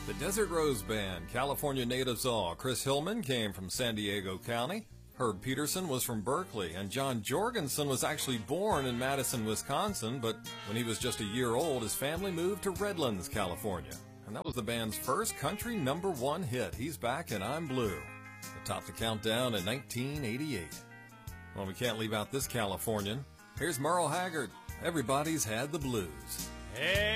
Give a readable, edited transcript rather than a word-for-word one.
The Desert Rose Band, California natives all. Chris Hillman came from San Diego County. Herb Peterson was from Berkeley, and John Jorgensen was actually born in Madison, Wisconsin, but when he was just a year old, his family moved to Redlands, California. And that was the band's first country #1 hit. He's Back and I'm Blue. It topped the countdown in 1988. Well, we can't leave out this Californian. Here's Merle Haggard. Everybody's had the blues. Hey.